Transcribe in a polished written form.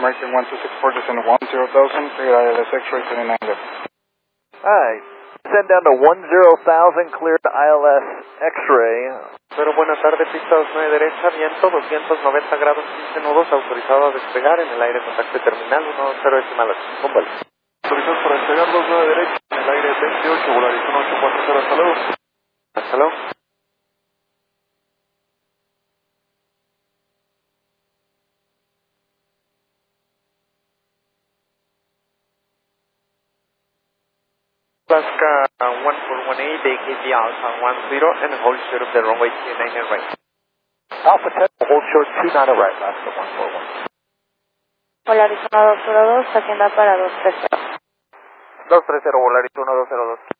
American 1264, descend to 10,000, clear ILS X-ray 79 left. Alright, send down to 10,000, clear to ILS X-ray. Pero buenas tardes, pista 29 derecha, viento 290 grados, 15 nudos, autorizado a despegar en el aire, contacto terminal 10 decimal 8, con vuelo. Autorizado para despegar 29 derecha, en el aire 28, Volaris 1840, hasta luego. Hasta luego. Alaska 1418, AKG Alpha 10, and hold short of the runway 29 and right. Alpha 10, hold short 29 right, Alaska 141. Polaris 1202, hacienda para 230. 230, Volaris 1202.